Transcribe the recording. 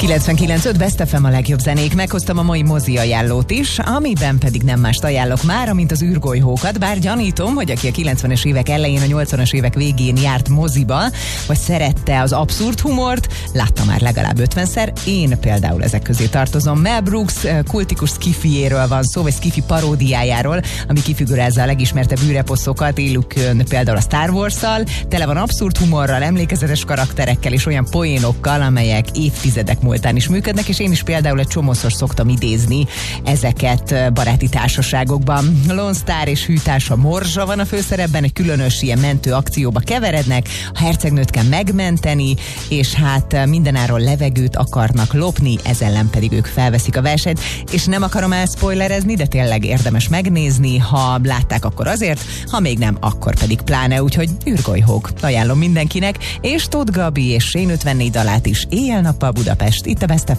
99.5 Best FM a legjobb zenék. Meghoztam a mai mozi ajánlót is, amiben pedig nem mást ajánlok mára, mint az űrgolyhókat, bár gyanítom, hogy aki a 90-es évek elején, a 80-as évek végén járt moziba, vagy szerette az abszurd humort, látta már legalább 50-szer. Én például ezek közé tartozom. Mel Brooks kultikus skifiéről van szó, vagy skifi paródiájáról, ami kifigurázza a legismertebb űreposzokat, élükön például a Star Wars-szal, tele van abszurd humorral, emlékezetes karakterekkel és olyan poénokkal, amelyek évtizedek múltán is működnek, és én is például egy csomószor szoktam idézni ezeket baráti társaságokban. Lone Star és hűtársa Morzsa van a főszerepben, egy különös ilyen mentő akcióba keverednek, a hercegnőt kell megmenteni, és hát mindenáron levegőt akarnak lopni, ez ellen pedig ők felveszik a versenyt, és nem akarom elspoilerezni, de tényleg érdemes megnézni, ha látták, akkor azért, ha még nem, akkor pedig pláne, úgyhogy űrgolyhók. Ajánlom mindenkinek, és Tóth Gabi és Sén 54 dalát is, éjjel-nappal Budapest, itt a Best FM.